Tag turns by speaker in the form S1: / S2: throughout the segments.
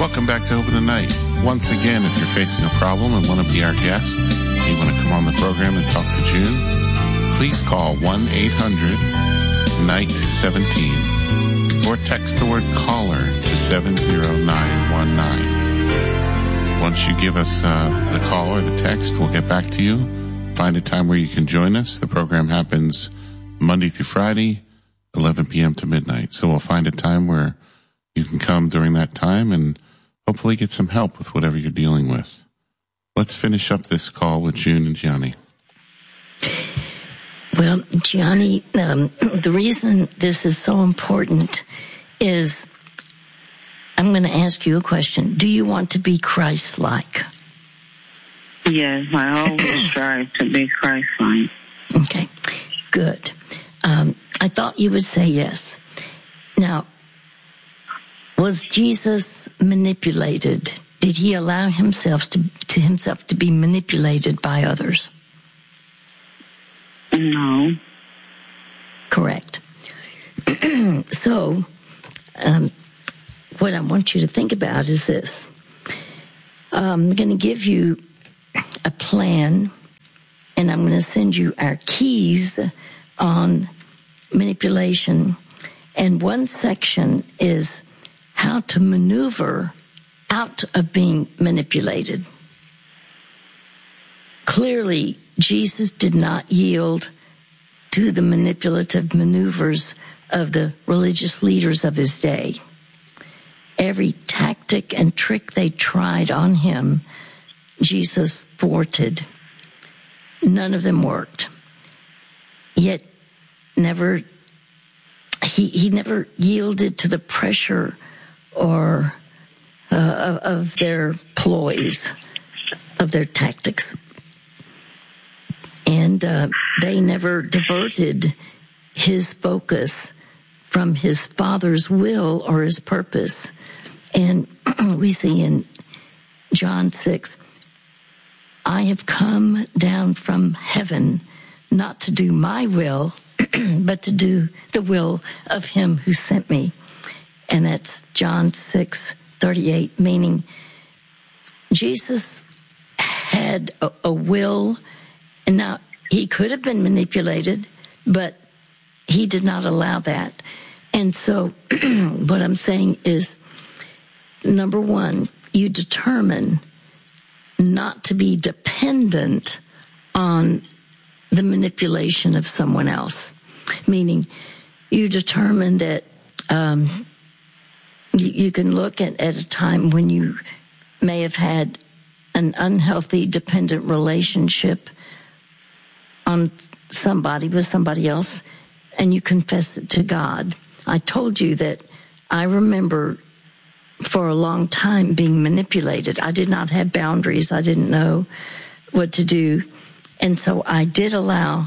S1: Welcome back to Open the Night. Once again, if you're facing a problem and want to be our guest, you want to come on the program and talk to June, please call 1-800-NIGHT-17 or text the word caller to 70919. Once you give us the call or the text, we'll get back to you. Find a time where you can join us. The program happens Monday through Friday, 11 p.m. to midnight. So we'll find a time where you can come during that time and hopefully get some help with whatever you're dealing with. Let's finish up this call with June and Gianni.
S2: Well, Gianni, the reason this is so important is I'm going to ask you a question. Do you want to be Christ-like?
S3: Yes, I always strive to be Christ-like.
S2: Okay, good. I thought you would say yes. Now, was Jesus manipulated? Did he allow himself to be manipulated by others?
S3: No.
S2: Correct. So, what I want you to think about is this. I'm going to give you a plan, and I'm going to send you our keys on manipulation. And one section is how to maneuver out of being manipulated. Clearly, Jesus did not yield to the manipulative maneuvers of the religious leaders of his day. Every tactic and trick they tried on him, Jesus thwarted. None of them worked. Yet he never yielded to the pressure or of their ploys, of their tactics. And they never diverted his focus from his Father's will or his purpose. And we see in John 6, I have come down from heaven not to do my will, but to do the will of him who sent me. And that's John 6:38, meaning Jesus had a will, and now he could have been manipulated, but he did not allow that. And so what I'm saying is, number one, you determine not to be dependent on the manipulation of someone else, meaning you determine that you can look at a time when you may have had an unhealthy dependent relationship on somebody with somebody else, and you confess it to God. I told you that I remember for a long time being manipulated. I did not have boundaries. I didn't know what to do. And so I did allow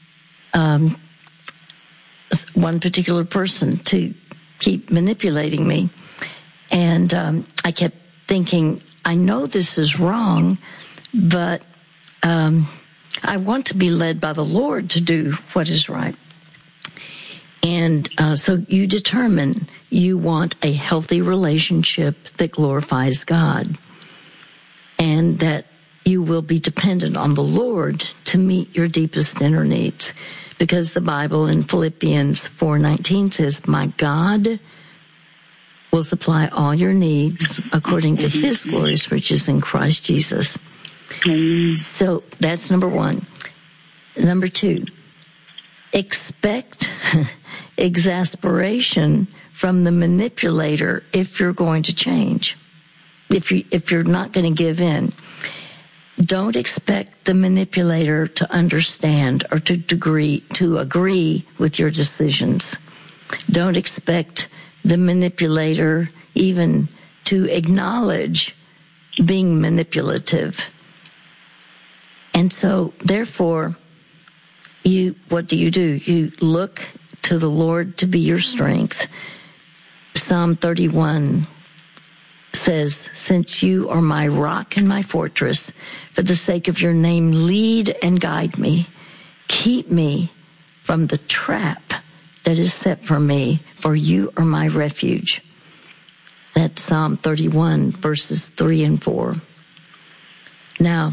S2: one particular person to keep manipulating me. And I kept thinking, I know this is wrong, but I want to be led by the Lord to do what is right. And so you determine you want a healthy relationship that glorifies God, and that you will be dependent on the Lord to meet your deepest inner needs. Because the Bible in Philippians 4:19 says, my God will supply all your needs according to his glorious riches in Christ Jesus. So that's number one. Number two, expect exasperation from the manipulator if you're going to change. If you're not going to give in. Don't expect the manipulator to understand or to agree with your decisions. Don't expect the manipulator even to acknowledge being manipulative. And so, therefore, what do? You look to the Lord to be your strength. Psalm 31 says, since you are my rock and my fortress, for the sake of your name, lead and guide me. Keep me from the trap that is set for me, for you are my refuge. That's Psalm 31, verses 3 and 4. Now,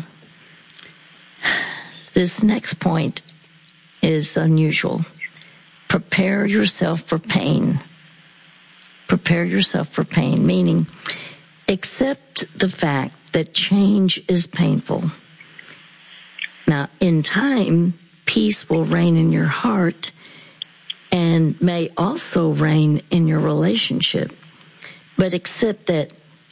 S2: this next point is unusual. Prepare yourself for pain. Prepare yourself for pain, meaning accept the fact that change is painful. Now, in time, peace will reign in your heart and may also reign in your relationship. But accept the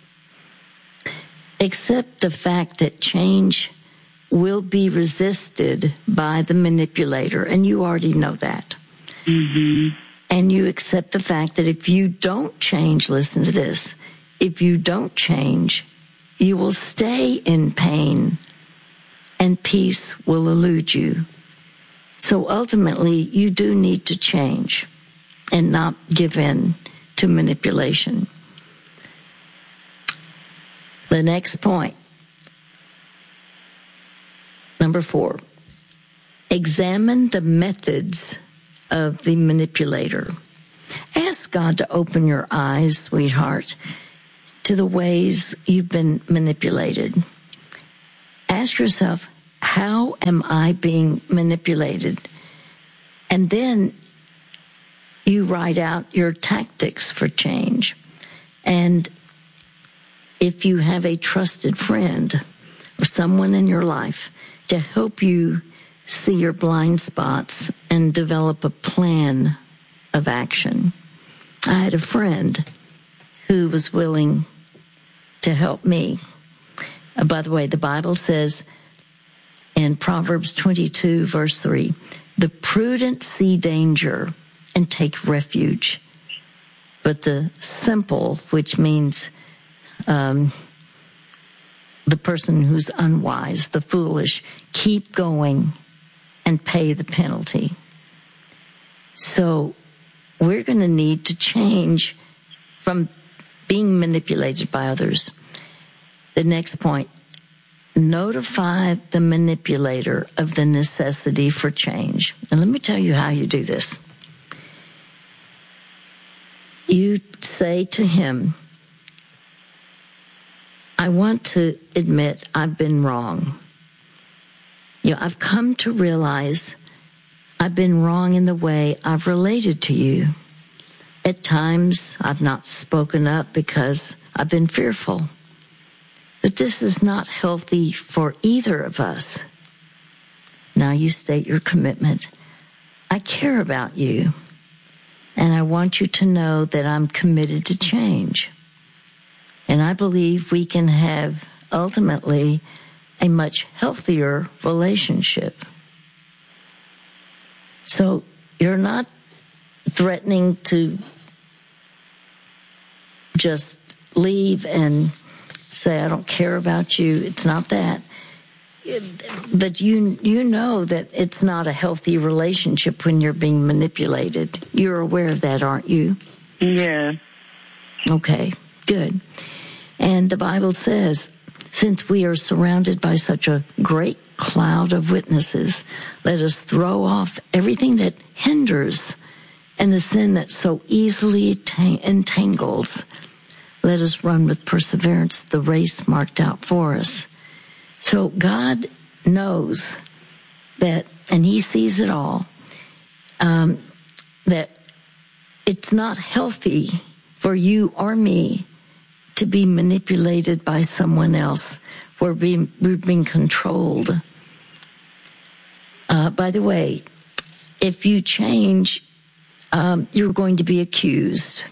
S2: fact that change will be resisted by the manipulator, and you already know that. Mm-hmm. And you accept the fact that if you don't change, listen to this, if you don't change, you will stay in pain and peace will elude you. So ultimately, you do need to change and not give in to manipulation. The next point, number 4, examine the methods of the manipulator. Ask God to open your eyes, sweetheart, to the ways you've been manipulated. Ask yourself, how am I being manipulated? And then you write out your tactics for change. And if you have a trusted friend or someone in your life to help you see your blind spots and develop a plan of action. I had a friend who was willing to help me. By the way, the Bible says in Proverbs 22, verse 3, the prudent see danger and take refuge, but the simple, which means the person who's unwise, the foolish, keep going and pay the penalty. So we're going to need to change from being manipulated by others. The next point, notify the manipulator of the necessity for change. And let me tell you how you do this. You say to him, I want to admit I've been wrong. I've come to realize I've been wrong in the way I've related to you. At times, I've not spoken up because I've been fearful. But this is not healthy for either of us. Now you state your commitment. I care about you, and I want you to know that I'm committed to change. And I believe we can have, ultimately, a much healthier relationship. So you're not threatening to just leave and say, I don't care about you. It's not that. But you know that it's not a healthy relationship when you're being manipulated. You're aware of that, aren't you?
S3: Yeah.
S2: Okay, good. And the Bible says, since we are surrounded by such a great cloud of witnesses, let us throw off everything that hinders and the sin that so easily entangles. Let us run with perseverance the race marked out for us. So God knows that, and he sees it all, that it's not healthy for you or me to be manipulated by someone else. We're being controlled. By the way, if you change, you're going to be accused.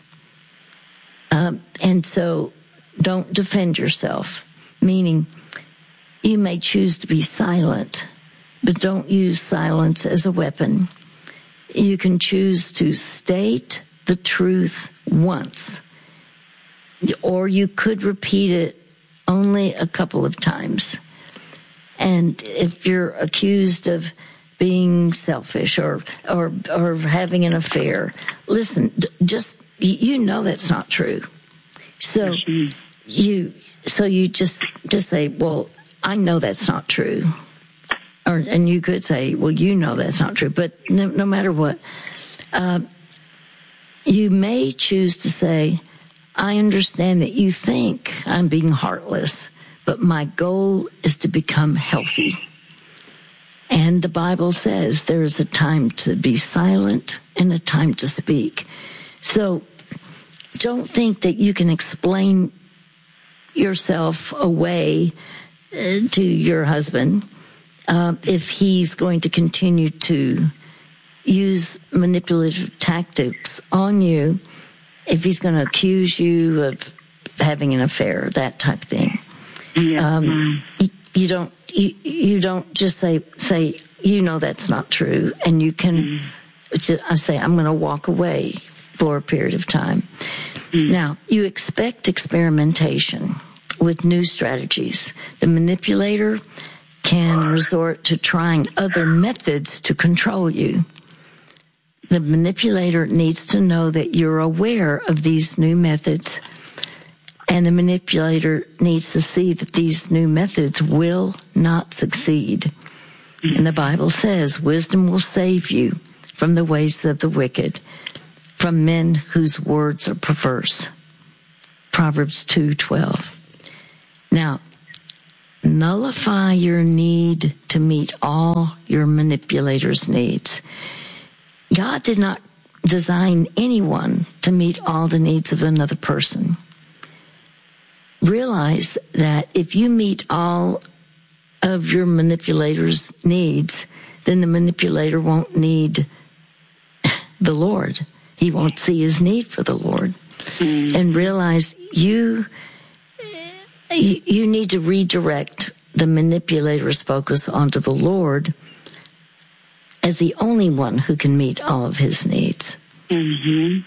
S2: And so don't defend yourself, meaning you may choose to be silent, but don't use silence as a weapon. You can choose to state the truth once, or you could repeat it only a couple of times. And if you're accused of being selfish or having an affair, listen, just, you know that's not true. So you just say, well, I know that's not true. And you could say, well, you know that's not true. But no matter what, you may choose to say, I understand that you think I'm being heartless, but my goal is to become healthy. And the Bible says there is a time to be silent and a time to speak. So don't think that you can explain yourself away to your husband if he's going to continue to use manipulative tactics on you, if he's going to accuse you of having an affair, that type of thing. Yeah. You don't just say that's not true, and you can say I'm going to walk away for a period of time. Now, you expect experimentation with new strategies. The manipulator can resort to trying other methods to control you. The manipulator needs to know that you're aware of these new methods, and the manipulator needs to see that these new methods will not succeed. And the Bible says wisdom will save you from the ways of the wicked, from men whose words are perverse. Proverbs 2:12. Now, nullify your need to meet all your manipulator's needs. God did not design anyone to meet all the needs of another person. Realize that if you meet all of your manipulator's needs, then the manipulator won't need the Lord. He won't see his need for the Lord. And realize you need to redirect the manipulator's focus onto the Lord as the only one who can meet all of his needs. And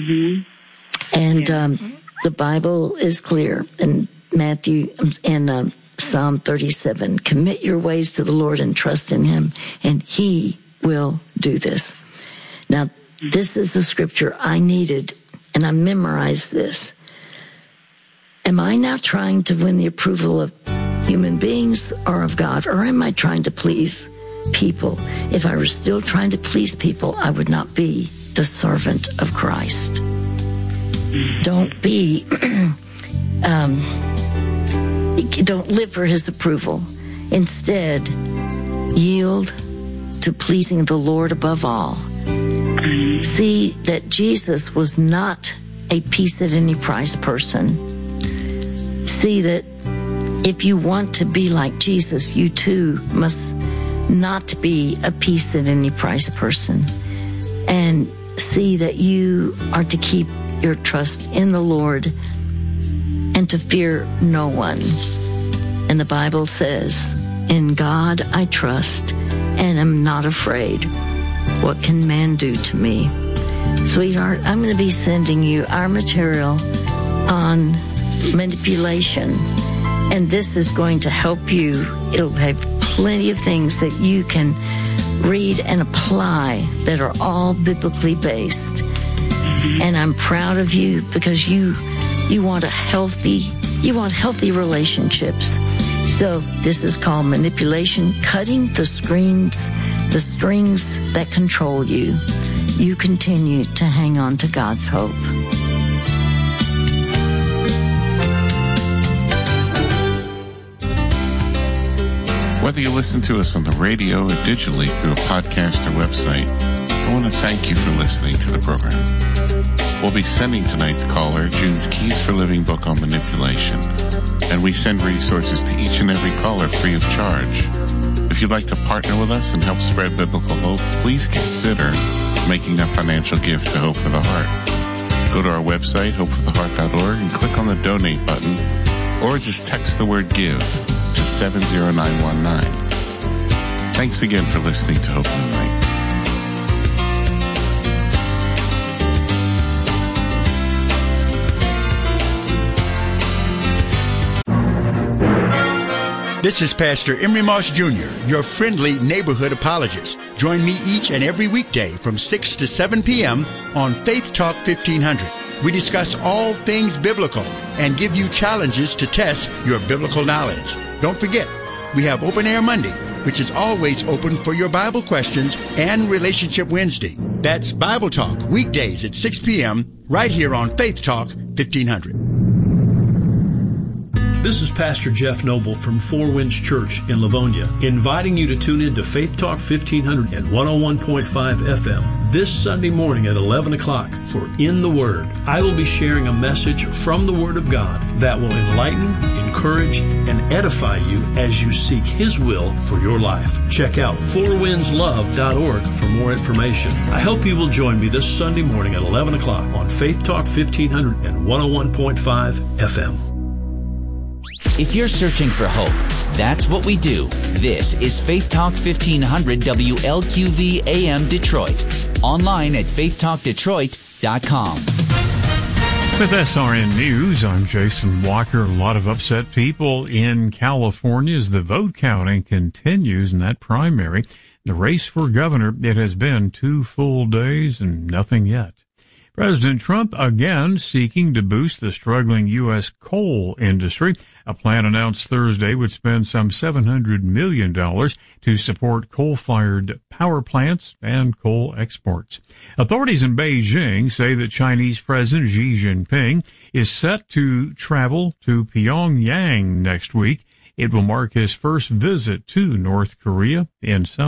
S2: the Bible is clear in Matthew and Psalm 37. Commit your ways to the Lord and trust in him, and he will do this. Now, this is the scripture I needed, and I memorized this. Am I now trying to win the approval of human beings or of God, or am I trying to please people? If I were still trying to please people, I would not be the servant of Christ. Don't be, don't live for his approval. Instead, yield to pleasing the Lord above all. See that Jesus was not a peace at any price person. See that if you want to be like Jesus, you too must not be a peace at any price person. And see that you are to keep your trust in the Lord and to fear no one. And the Bible says, in God I trust and am not afraid. What can man do to me? Sweetheart, I'm going to be sending you our material on manipulation, and this is going to help you. It'll have plenty of things that you can read and apply that are all biblically based. And I'm proud of you because you want healthy relationships. So this is called manipulation, cutting the strings that control you. You continue to hang on to God's hope.
S1: Whether you listen to us on the radio or digitally through a podcast or website, I want to thank you for listening to the program. We'll be sending tonight's caller June's Keys for Living book on manipulation, and we send resources to each and every caller free of charge. If you'd like to partner with us and help spread biblical hope, please consider making a financial gift to Hope for the Heart. Go to our website, hopefortheheart.org, and click on the donate button, or just text the word give to 70919. Thanks again for listening to Hope in the Night.
S4: This is Pastor Emery Moss Jr., your friendly neighborhood apologist. Join me each and every weekday from 6 to 7 p.m. on Faith Talk 1500. We discuss all things biblical and give you challenges to test your biblical knowledge. Don't forget, we have Open Air Monday, which is always open for your Bible questions, and Relationship Wednesday. That's Bible Talk, weekdays at 6 p.m., right here on Faith Talk 1500.
S5: This is Pastor Jeff Noble from Four Winds Church in Livonia, inviting you to tune in to Faith Talk 1500 and 101.5 FM this Sunday morning at 11 o'clock for In the Word. I will be sharing a message from the Word of God that will enlighten, encourage, and edify you as you seek His will for your life. Check out fourwindslove.org for more information. I hope you will join me this Sunday morning at 11 o'clock on Faith Talk 1500 and 101.5 FM.
S6: If you're searching for hope, that's what we do. This is Faith Talk 1500 WLQV AM Detroit. Online at faithtalkdetroit.com.
S7: With SRN News, I'm Jason Walker. A lot of upset people in California as the vote counting continues in that primary. The race for governor, it has been 2 full days and nothing yet. President Trump again seeking to boost the struggling U.S. coal industry. A plan announced Thursday would spend some $700 million to support coal-fired power plants and coal exports. Authorities in Beijing say that Chinese President Xi Jinping is set to travel to Pyongyang next week. It will mark his first visit to North Korea in some